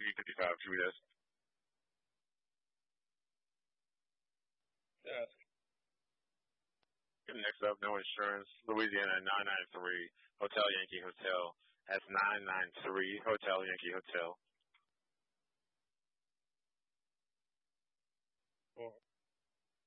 355 Judas. Yes. Next up, no insurance. Louisiana 993 Hotel Yankee Hotel. That's 993 Hotel Yankee Hotel.